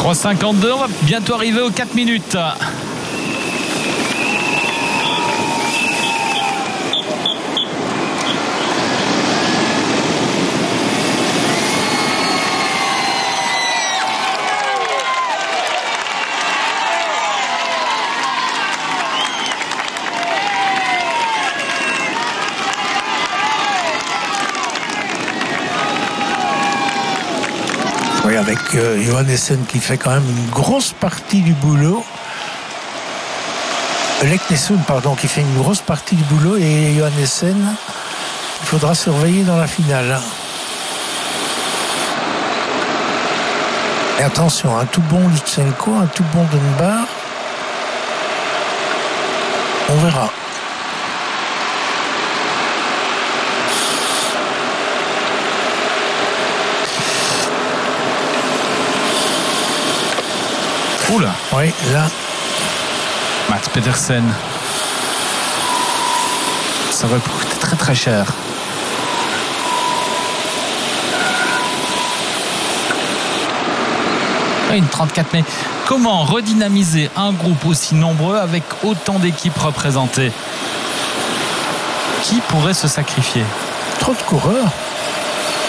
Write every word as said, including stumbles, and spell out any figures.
trois cinquante-deux, on va bientôt arriver aux quatre minutes. Oui, avec euh, Johannessen qui fait quand même une grosse partie du boulot. Leknesund, pardon, qui fait une grosse partie du boulot, et Johannessen, il faudra surveiller dans la finale. Et attention, un tout bon Lutsenko, un tout bon Dunbar. On verra. Oula. Oui, là. Mats Pedersen. Ça va coûter très très cher. Une trente-quatre, mais comment redynamiser un groupe aussi nombreux avec autant d'équipes représentées? Qui pourrait se sacrifier? Trop de coureurs.